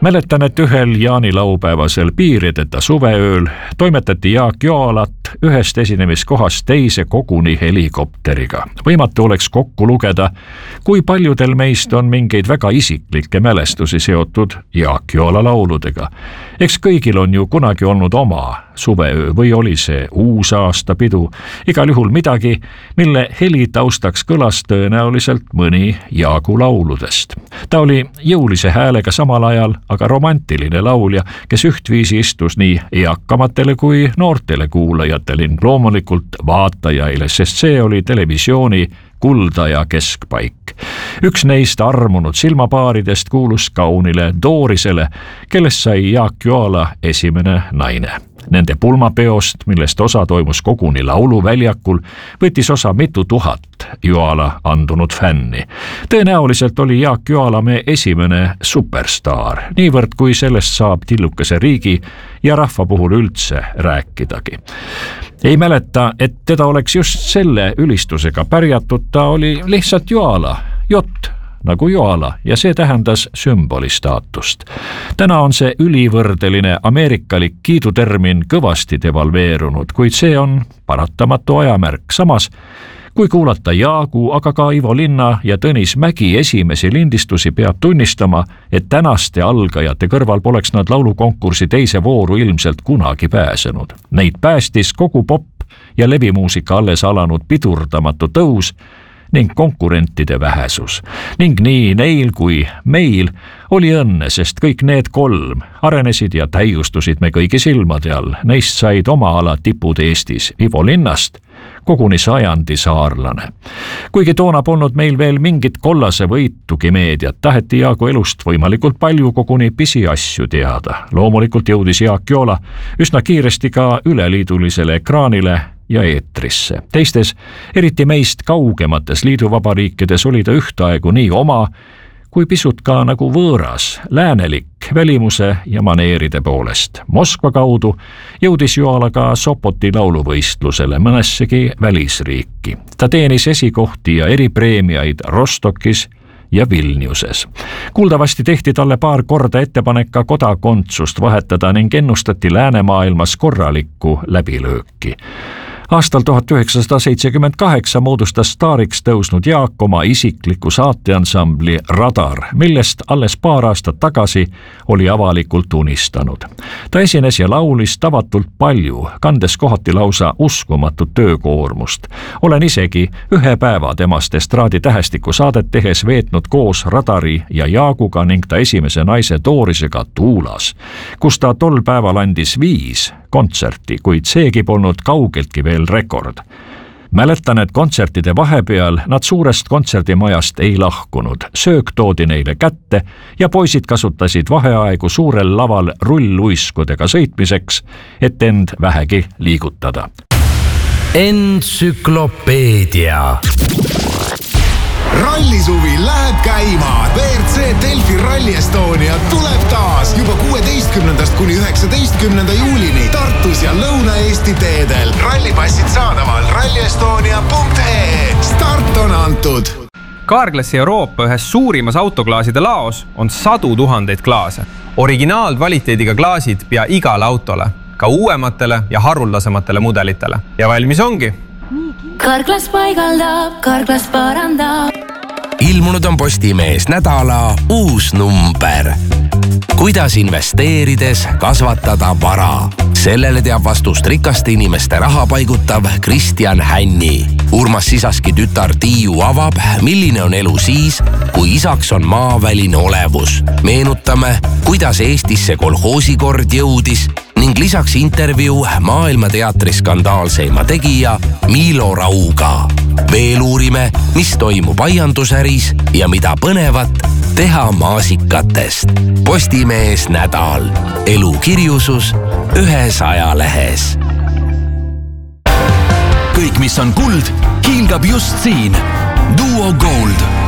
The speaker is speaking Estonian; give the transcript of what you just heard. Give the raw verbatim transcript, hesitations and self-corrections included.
Mäletan, et ühel jaanilaupäevasel piirideta suveööl toimetati Jaak Joalat ühest esinemiskohast teise koguni helikopteriga. Võimatu oleks kokku lugeda, kui paljudel meist on mingeid väga isiklikke mälestusi seotud Jaak Joala lauludega. Eks kõigil on ju kunagi olnud oma suveöö või oli see uusaastapidu, igal juhul midagi, mille heli taustaks kõlas tõenäoliselt mõni Jaagu lauludest. Ta oli jõulise häälega samal ajal, aga romantiline laulja, kes ühtviisi istus nii eakamatele kui noortele kuulajatele, loomulikult vaatajaile, sest see oli televisiooni kuldaja keskpaik. Üks neist armunud silmapaaridest kuulus kaunile Doorisele, kellest sai Jaak Joala esimene naine. Nende pulmapeost, millest osa toimus koguni lauluväljakul, võttis osa mitu tuhat Joala andunud fänni. Tõenäoliselt oli Jaak Joala me esimene superstaar, niivõrd kui sellest saab tillukese riigi ja rahva puhul üldse rääkidagi. Ei mäleta, et teda oleks just selle ülistusega pärjatud, ta oli lihtsalt Joala, jott nagu Joala, ja see tähendas sümboli staatust. Täna on see ülivõrdeline ameerikalik kiidutermin kõvasti devalveerunud, kuid see on paratamatu ajamärk. Samas, kui kuulata Jaagu, aga ka Ivo Linna ja Tõnis Mägi esimesi lindistusi, peab tunnistama, et tänaste algajate kõrval poleks nad laulukonkursi teise vooru ilmselt kunagi pääsenud. Neid päästis kogu pop- ja levimuusika alles alanud pidurdamatu tõus ning konkurentide vähesus. Ning nii neil kui meil oli õnne, sest kõik need kolm arenesid ja täiustusid me kõigi silmade all. Neist said oma ala tipud Eestis. Ivo Linnast koguni sajandi saarlane. Kuigi toona polnud meil veel mingit kollase võitugi meediat, taheti Jaagu elust võimalikult palju koguni pisiasju teada. Loomulikult jõudis Jaak Joala üsna kiiresti ka üleliidulisele ekraanile ja eetrisse. Teistes, eriti meist kaugemates liiduvabariikides oli ta ühtaegu nii oma, kui pisut ka nagu võõras, läänelik välimuse ja maneeride poolest. Moskva kaudu jõudis Joala ka Sopoti lauluvõistlusele, mõnessegi välisriiki. Ta teenis esikohti ja eripreemiaid Rostokis ja Vilniuses. Kuuldavasti tehti talle paar korda ettepanek ka kodakondsust vahetada ning ennustati läänemaailmas korralikku läbilööki. Aastal tuhat üheksasada seitsekümmend kaheksa moodustas staariks tõusnud Jaak oma isikliku saateansambli Radar, millest alles paar aastat tagasi oli avalikult unistanud. Ta esines ja laulis tavatult palju, kandes kohati lausa uskumatut töökoormust. Olen isegi ühe päeva temast estraadi tähestiku saadet tehes veetnud koos Radari ja Jaaguga ning ta esimese naise Doorisega Tuulas, kus ta tol päeval andis viis kontserti, kuid seegi polnud kaugeltki veel rekord. Mäletan, et kontsertide vahepeal nad suurest kontserdimajast ei lahkunud. Söök toodi neile kätte ja poisid kasutasid vaheaegu suurel laval rulluiskudega sõitmiseks, et end vähegi liigutada. Entsüklopeedia. Rallisuvi läheb käima. V R C Delfi Rally Estonia tuleb taas juba kuueteistkümnendast kuni üheksateistkümnenda juulini Tartus ja Lõuna-Eesti teedel. Rallipassid saadaval rallyestonia punkt ee. Start on antud. Carglassi Euroopa ühes suurimas autoklaaside laos on sadu tuhandeid klaase. Originaalkvaliteediga klaasid pea igale autole, ka uuematele ja haruldasematele mudelitele. Ja valmis ongi. Carglass paigaldab, Carglass parandab. Ilmunud on Postimees nädala uus number. Kuidas investeerides kasvatada vara? Sellele teab vastust rikaste inimeste raha paigutav Kristjan Hänni. Urmas Sisaski tütar Tiiu avab, milline on elu siis, kui isaks on maaväline olevus. Meenutame, kuidas Eestisse kolhoosikord jõudis ning lisaks intervjuu maailmateatri skandaalseima tegija Miilo Rauga. Veel uurime, mis toimub aiandusäris ja mida põnevat teha maasikatest. Postimees nädal. Elukirjusus ühes ajalehes. Kõik, mis on kuld, kiilgab just siin. Duo Gold.